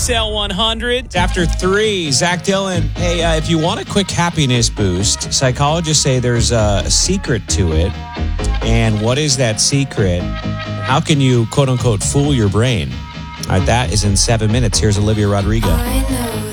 XL 100. It's after 3. Zach Dillon. Hey, if you want a quick happiness boost, psychologists say there's a secret to it. And what is that secret? How can you, quote unquote, fool your brain? All right, that is in 7 minutes. Here's Olivia Rodrigo. I know